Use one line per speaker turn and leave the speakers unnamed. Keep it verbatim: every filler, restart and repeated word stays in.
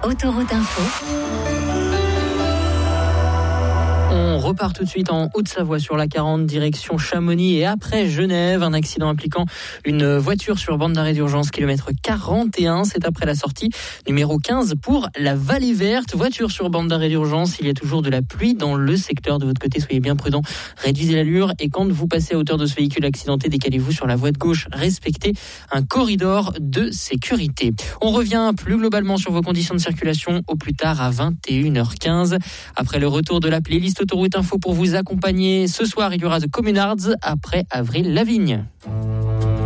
Autoroute Info.
On repart tout de suite en Haute-Savoie sur la quarante, direction Chamonix et après Genève. Un accident impliquant une voiture sur bande d'arrêt d'urgence, kilomètre quarante et un. C'est après la sortie numéro quinze pour la Vallée Verte. Voiture sur bande d'arrêt d'urgence. Il y a toujours de la pluie dans le secteur. De votre côté, soyez bien prudents. Réduisez l'allure et quand vous passez à hauteur de ce véhicule accidenté, décalez-vous sur la voie de gauche. Respectez un corridor de sécurité. On revient plus globalement sur vos conditions de circulation au plus tard à vingt et une heures quinze. Après le retour de la playlist Autoroute Info pour vous accompagner. Ce soir, il y aura The Communards après Avril Lavigne.